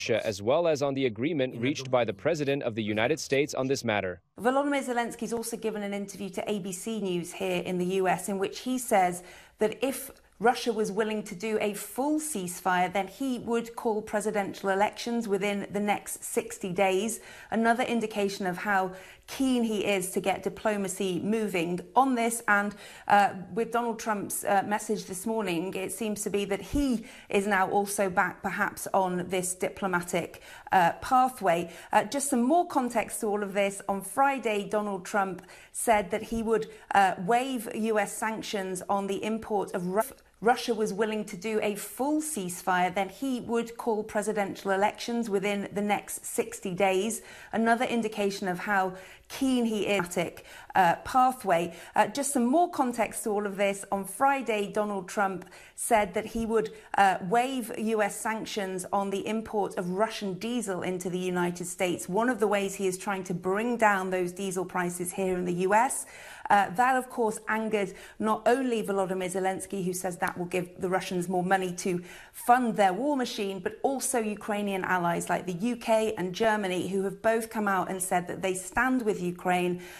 as well as on the agreement reached by the President of the United States on this matter. Volodymyr Zelensky's also given an interview to ABC News here in the US in which he says that if Russia was willing to do a full ceasefire, then he would call presidential elections within the next 60 days. Another indication of how keen he is to get diplomacy moving on this. And with Donald Trump's message this morning, it seems to be that he is now also back perhaps on this diplomatic pathway. Just some more context to all of this. On Friday, Donald Trump said that he would waive US sanctions on the import of Russia was willing to do a full ceasefire, then he would call presidential elections within the next 60 days. Another indication of how keen he is pathway. Just some more context to all of this. On Friday, Donald Trump said that he would waive US sanctions on the import of Russian diesel into the United States. One of the ways he is trying to bring down those diesel prices here in the US. That, of course, angered not only Volodymyr Zelensky, who says that will give the Russians more money to fund their war machine, but also Ukrainian allies like the UK and Germany, who have both come out and said that they stand with Ukraine